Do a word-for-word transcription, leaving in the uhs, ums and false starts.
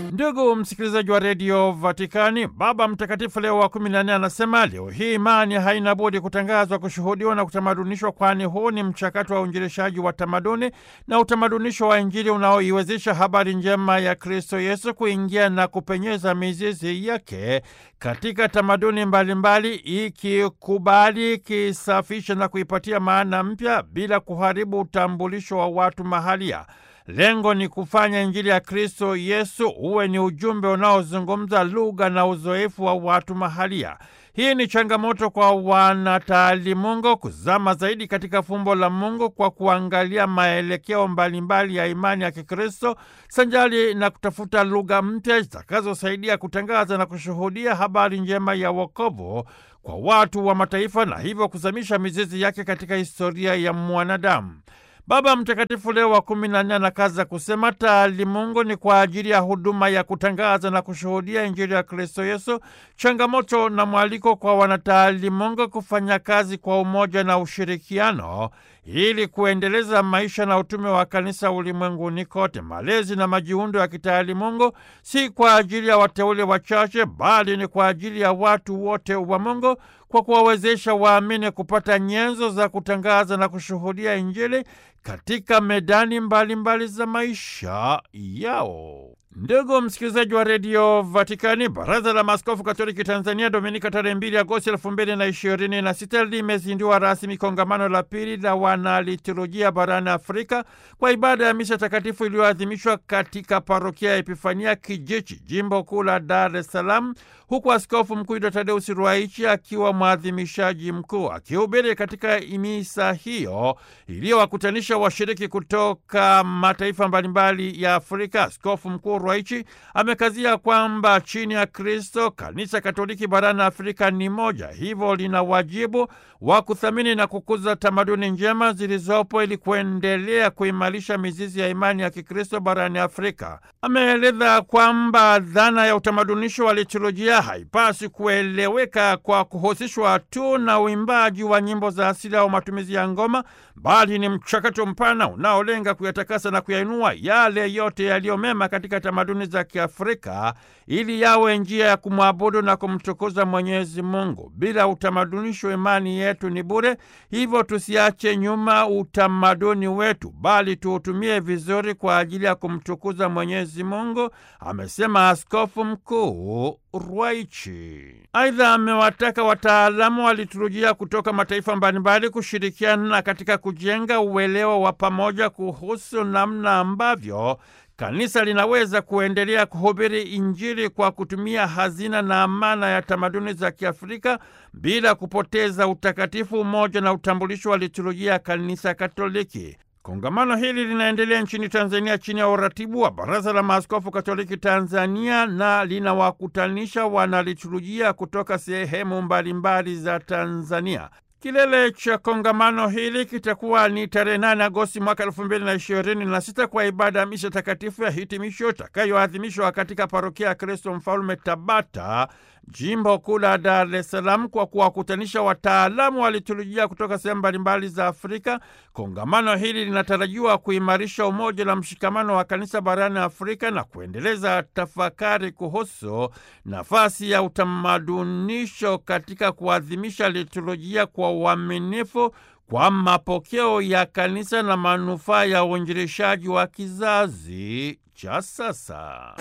Ndugu msikilizaji wa redio Vatikani, Baba Mtakatifu Leo wa kumi na nne anasema leo hii imani haina budi kutangazwa, kushuhudiwa na kutamadunishwa, kwani huu ni mchakato wa uinjilishaji wa tamaduni na utamadunisho wa Injili unaoiwezesha habari njema ya Kristo Yesu kuingia na kupenyeza mizizi yake katika tamaduni mbalimbali, ikikubali, ikisafisha na kuipatia maana mpya bila kuharibu utambulisho wa watu mahalia. Lengo ni kufanya Injili ya Kristo Yesu uwe ni ujumbe unaozungumza lugha na uzoefu wa watu mahalia. Hii ni changamoto kwa wanataalimungu kuzama zaidi katika fumbo la Mungu kwa kuangalia maelekeo mbalimbali ya imani ya Kikristo sanjali na kutafuta lugha mpya zitakazosaidia kutangaza na kushuhudia habari njema ya wokovu kwa watu wa mataifa na hivyo kuzamisha mizizi yake katika historia ya mwanadamu. Baba Mtakatifu Leo wa kumi na nne anakaza kusema taalimungu ni kwa ajili ya huduma ya kutangaza na kushuhudia Injili ya Kristo Yesu, changamoto na mwaliko kwa wanataalimungu kufanya kazi kwa umoja na ushirikiano ili kuendeleza maisha na utume wa kanisa ulimwenguni kote. Malezi na majiundo ya kitaalimungu si kwa ajili ya wateule wachache, bali ni kwa ajili ya watu wote wa Mungu, kwa kuwawezesha waamini kupata nyenzo za kutangaza na kushuhudia Injili katika medani mbalimbali mbali za maisha yao. Ndugu msikilizaji wa redio Vatikani, Baraza la Maaskofu Katoliki Tanzania Dominika tarehe mbili Agosti elfu mbili na ishirini na sita limezindua rasmi kongamano la pili la wanaliturujia barani Afrika kwa ibada ya misa takatifu iliyoadhimishwa katika parokia ya Epifania Kijichi, jimbo kuu la Dar es Salaam, huku Askofu Mkuu Yuda Tadeusi Ruwaichi akiwa mwadhimishaji mkuu. Akihubiri katika misa hiyo iliyowakutanisha washiriki kutoka mataifa mbalimbali ya Afrika, Askofu Mkuu Ruwaichi amekazia kwamba chini ya Kristo Kanisa Katoliki barani Afrika ni moja, hivyo lina wajibu wa kuthamini na kukuza tamaduni njema zilizopo ili kuendelea kuimarisha mizizi ya imani ya Kikristo barani Afrika. Ameeleza kwamba dhana ya utamadunisho wa liturujia haipasi kueleweka kwa kuhusishwa tu na uimbaji wa nyimbo za asili au matumizi ya ngoma, bali ni mchakato mpana unaolenga kuyatakasa na kuyainua yale yote yaliyomema katika tamaduni za Kiafrika ili yawe njia ya kumwabudu na kumtukuza Mwenyezi Mungu. Bila utamadunisho imani yetu ni bure, hivyo tusiache nyuma utamaduni wetu, bali tuutumie vizuri kwa ajili ya kumtukuza Mwenyezi Mungu, amesema Askofu Mkuu Ruwaichi. Aidha, amewataka wataalamu wa liturujia kutoka mataifa mbalimbali kushirikiana katika kujenga uelewa wa pamoja kuhusu namna ambavyo kanisa linaweza kuendelea kuhubiri Injili kwa kutumia hazina na amana ya tamaduni za Kiafrika bila kupoteza utakatifu, umoja na utambulisho wa liturujia ya Kanisa Katoliki. Kongamano hili linaendelea nchini Tanzania chini ya uratibu wa Baraza la Maaskofu Katoliki Tanzania na linawakutanisha wanaliturujia kutoka sehemu mbalimbali za Tanzania. Kilele cha kongamano hili kitakuwa ni tarehe nane Agosti mwaka elfu mbili na ishirini na sita kwa ibada ya misa takatifu ya hitimisho itakayoadhimishwa katika parokia ya Kristo Mfalme Tabata, jimbo kuu la Dar es Salaam, kwa kuwakutanisha wataalamu wa liturujia kutoka sehemu mbalimbali za Afrika. Kongamano hili linatarajiwa kuimarisha umoja na mshikamano wa kanisa barani Afrika na kuendeleza tafakari kuhusu nafasi ya utamadunisho katika kuadhimisha liturujia kwa uaminifu kwa mapokeo ya kanisa na manufaa ya uinjilishaji wa kizazi cha sasa.